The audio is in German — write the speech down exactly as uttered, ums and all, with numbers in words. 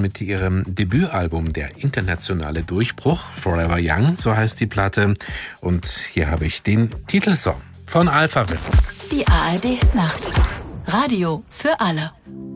mit ihrem Debütalbum Der internationale Durchbruch, Forever Young, so heißt die Platte. Und hier habe ich den Titelsong von Alphaville. Die A R D Nacht. Radio für alle.